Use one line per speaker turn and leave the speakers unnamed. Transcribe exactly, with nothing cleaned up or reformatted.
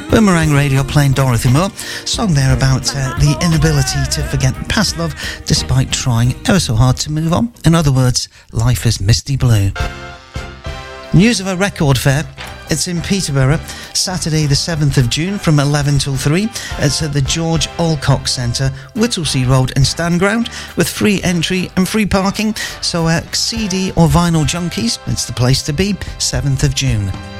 Boomerang Radio playing Dorothy Moore. Song there about uh, the inability to forget past love despite trying ever so hard to move on. In other words, life is misty blue. News of a record fair. It's in Peterborough, Saturday the seventh of June from eleven till three. It's at the George Alcock Centre, Whittlesea Road and Stand Ground, with free entry and free parking. So uh, C D or vinyl junkies, it's the place to be, seventh of June.